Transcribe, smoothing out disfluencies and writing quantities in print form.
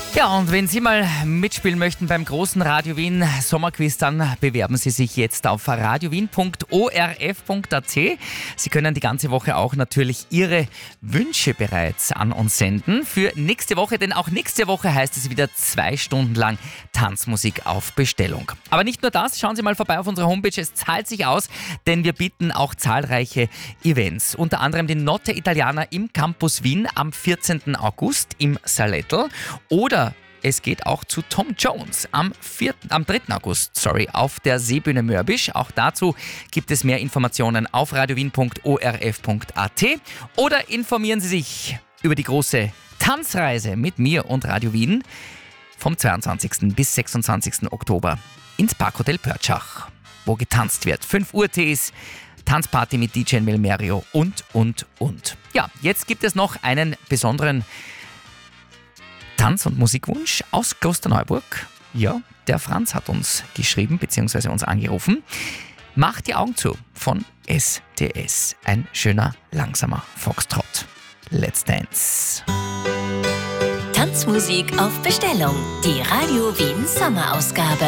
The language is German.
Ja, und wenn Sie mal mitspielen möchten beim großen Radio Wien Sommerquiz, dann bewerben Sie sich jetzt auf radiowien.orf.at. Sie können die ganze Woche auch natürlich Ihre Wünsche bereits an uns senden für nächste Woche, denn auch nächste Woche heißt es wieder 2 Stunden lang Tanzmusik auf Bestellung. Aber nicht nur das, schauen Sie mal vorbei auf unserer Homepage, es zahlt sich aus, denn wir bieten auch zahlreiche Events. Unter anderem den Notte Italiana im Campus Wien am 14. August im Salettl oder es geht auch zu Tom Jones am 3. August auf der Seebühne Mörbisch. Auch dazu gibt es mehr Informationen auf radiowien.orf.at oder informieren Sie sich über die große Tanzreise mit mir und Radio Wien vom 22. bis 26. Oktober ins Parkhotel Pörtschach, wo getanzt wird. 5 Uhr Tees, Tanzparty mit DJ Melmerio und. Ja, jetzt gibt es noch einen besonderen Tanz- und Musikwunsch aus Klosterneuburg. Ja, der Franz hat uns geschrieben bzw. uns angerufen. Macht die Augen zu von SDS. Ein schöner, langsamer Foxtrott. Let's dance. Tanzmusik auf Bestellung. Die Radio Wien Sommerausgabe.